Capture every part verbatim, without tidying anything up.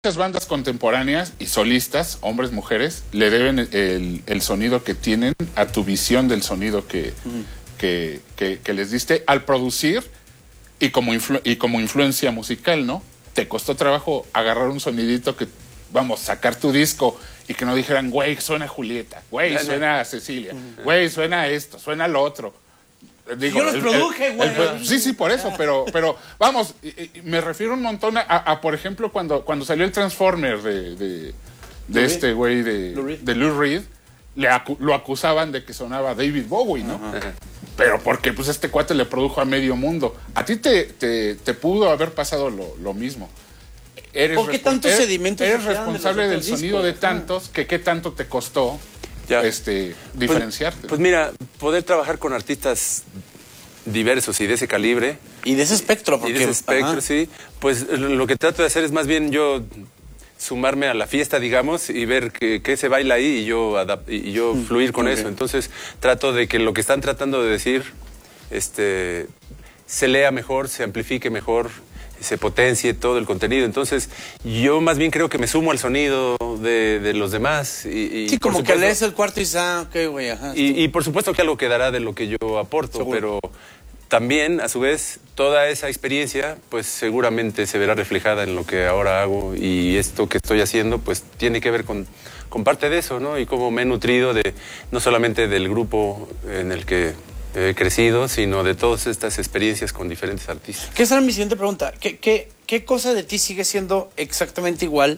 Muchas bandas contemporáneas y solistas, hombres, mujeres, le deben el, el sonido que tienen a tu visión del sonido que, mm. que, que, que les diste al producir y como, influ, y como influencia musical, ¿no? Te costó trabajo agarrar un sonidito que, vamos, sacar tu disco y que no dijeran, güey, suena Julieta, güey, suena a Cecilia, güey, suena esto, suena lo otro. Digo, yo los el, produje, güey. Sí, sí, por eso, pero, pero vamos, me refiero un montón a, a por ejemplo, cuando, cuando salió el Transformer de, de, de este güey de, de Lou Reed, le acu lo acusaban de que sonaba David Bowie, ¿no? Ajá. Pero porque pues este cuate le produjo a medio mundo. A ti te, te, te pudo haber pasado lo, lo mismo. Eres ¿Por qué tantos eres, sedimentos? Eres responsable de del sonido de tantos, que qué tanto te costó Ya. este diferenciarte. Pues, pues mira, poder trabajar con artistas diversos y de ese calibre. Y de ese espectro. Porque, y de ese espectro, ajá. sí. Pues lo que trato de hacer es más bien yo sumarme a la fiesta, digamos, y ver qué, qué se baila ahí y yo, y yo mm, fluir con okay. eso. Entonces trato de que lo que están tratando de decir este, se lea mejor, se amplifique mejor, se potencie todo el contenido. Entonces yo más bien creo que me sumo al sonido de, de los demás. Y, y sí, como supuesto, que lees el cuarto y dices, ah, ok, güey, ajá. Y, y por supuesto que algo quedará de lo que yo aporto, seguro. Pero también, a su vez, toda esa experiencia, pues seguramente se verá reflejada en lo que ahora hago, y esto que estoy haciendo, pues tiene que ver con, con parte de eso, ¿no? Y cómo me he nutrido de, no solamente del grupo en el que he crecido, sino de todas estas experiencias con diferentes artistas. ¿Qué será mi siguiente pregunta? ¿Qué, qué, qué cosa de ti sigue siendo exactamente igual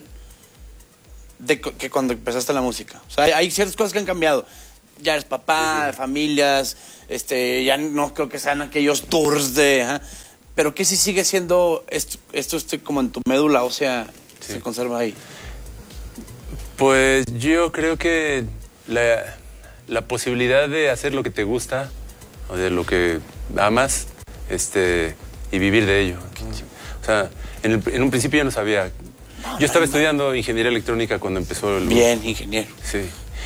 de que cuando empezaste la música? O sea, hay, hay ciertas cosas que han cambiado. Ya eres papá, sí. familias, este, ya no creo que sean aquellos tours de... ¿eh? Pero ¿qué sí sigue siendo esto, esto estoy como en tu médula, o sea, sí. se conserva ahí? Pues yo creo que la, la posibilidad de hacer lo que te gusta, o de lo que amas, este, y vivir de ello. O sea, en, el, en un principio yo no sabía. No, yo estaba no, estudiando no. ingeniería electrónica cuando empezó el... Bien, ingeniero. Sí.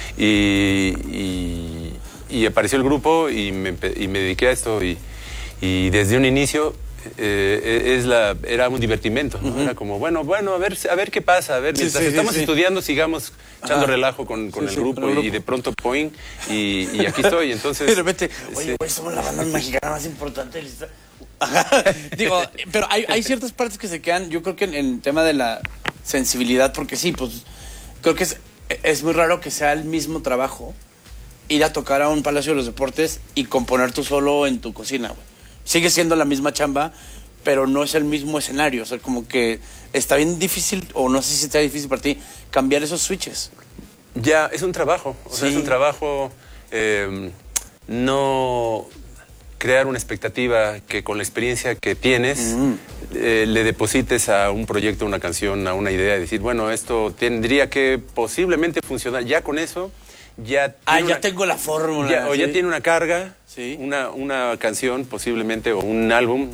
Y, y, y apareció el grupo y me, y me dediqué a esto. Y, y desde un inicio eh, es la, era un divertimento, ¿no? Uh-huh. Era como, bueno, bueno, a ver, a ver qué pasa. A ver, sí, mientras sí, estamos sí, estudiando, sigamos echando Ajá. relajo con, con, sí, el sí, grupo, con el grupo. Y de pronto, point, y, y aquí estoy. Entonces, de repente, oye, sí. güey, somos la banda mexicana más importante. Ajá. Digo, pero hay, hay ciertas partes que se quedan, yo creo que en el tema de la sensibilidad, porque sí, pues creo que es, es muy raro que sea el mismo trabajo ir a tocar a un Palacio de los Deportes y componer tú solo en tu cocina, güey. Sigue siendo la misma chamba, pero no es el mismo escenario. O sea, como que está bien difícil, o no sé si está difícil para ti, cambiar esos switches. Ya, es un trabajo. O sí. sea, es un trabajo... Eh, no... crear una expectativa que con la experiencia que tienes mm. eh, le deposites a un proyecto, una canción, a una idea y decir, bueno, esto tendría que posiblemente funcionar. Ya con eso, ya... Ah, ya una, tengo la fórmula. Ya, o ¿sí? ya tiene una carga, ¿sí? una, una canción posiblemente, o un álbum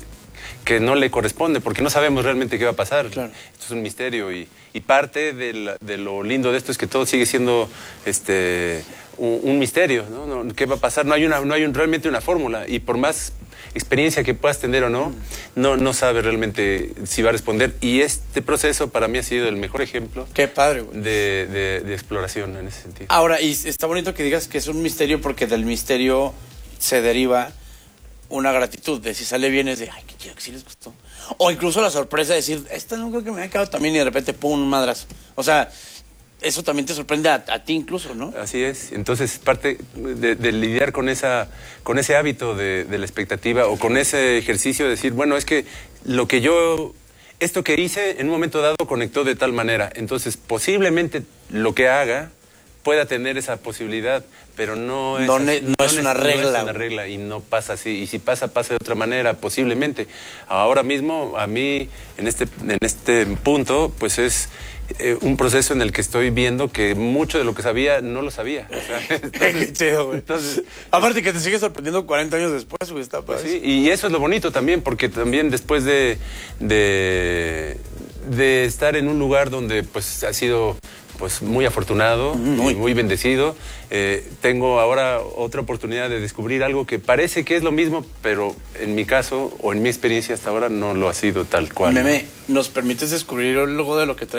que no le corresponde, porque no sabemos realmente qué va a pasar. Claro. Esto es un misterio, y, y parte de, la, de lo lindo de esto es que todo sigue siendo... este Un, un misterio, ¿no? ¿no? ¿Qué va a pasar? No hay, una, no hay un, realmente una fórmula, y por más experiencia que puedas tener o no, no, no sabes realmente si va a responder. Y este proceso para mí ha sido el mejor ejemplo. Qué padre, güey. De, de, de exploración en ese sentido. Ahora, y está bonito que digas que es un misterio, porque del misterio se deriva una gratitud, de si sale bien es de, ay, qué chido, que sí les gustó. O incluso la sorpresa de decir, esta no creo que me haya quedado también, y de repente, pum, un madrazo. O sea... eso también te sorprende a, a ti incluso, ¿no? Así es. Entonces, parte de, de lidiar con esa, con ese hábito de, de la expectativa, o con ese ejercicio de decir, bueno, es que lo que yo, esto que hice en un momento dado conectó de tal manera. Entonces, posiblemente lo que haga pueda tener esa posibilidad, pero no es, no, ne, no, no es una regla. No es una regla, y no pasa así. Y si pasa, pasa de otra manera, posiblemente. Ahora mismo, a mí, en este, en este punto, pues es... Eh, un proceso en el que estoy viendo que mucho de lo que sabía no lo sabía. O sea, entonces, qué chido, güey. Entonces, aparte que te sigue sorprendiendo cuarenta años después, güey, está pues sí, y eso es lo bonito también, porque también después de, de, de estar en un lugar donde pues ha sido pues muy afortunado, muy, muy bendecido. Eh, tengo ahora otra oportunidad de descubrir algo que parece que es lo mismo, pero en mi caso o en mi experiencia hasta ahora no lo ha sido tal cual. Meme, ¿nos permites descubrir algo de lo que traes?